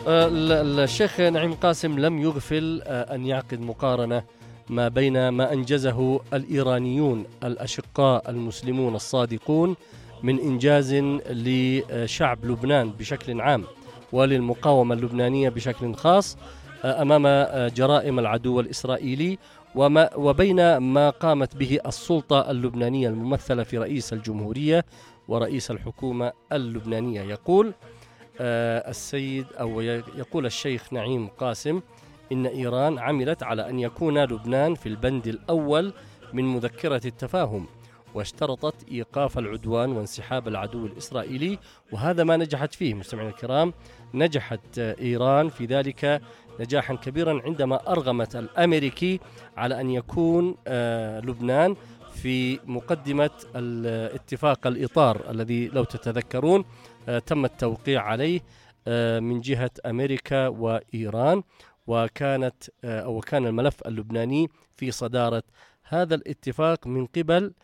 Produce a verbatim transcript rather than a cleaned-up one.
الشيخ نعيم قاسم لم يغفل أن يعقد مقارنة ما بين ما أنجزه الإيرانيون الأشقاء المسلمون الصادقون من إنجاز لشعب لبنان بشكل عام وللمقاومة اللبنانية بشكل خاص أمام جرائم العدو الإسرائيلي، وما وبين ما قامت به السلطة اللبنانية الممثلة في رئيس الجمهورية ورئيس الحكومة اللبنانية. يقول السيد أو يقول الشيخ نعيم قاسم إن إيران عملت على أن يكون لبنان في البند الأول من مذكرة التفاهم، واشترطت إيقاف العدوان وانسحاب العدو الإسرائيلي، وهذا ما نجحت فيه. مستمعينا الكرام، نجحت إيران في ذلك نجاحا كبيرا عندما أرغمت الأمريكي على أن يكون لبنان في مقدمة الاتفاق الإطار الذي لو تتذكرون تم التوقيع عليه من جهة أمريكا وإيران، وكانت أو كان الملف اللبناني في صدارة هذا الاتفاق من قبل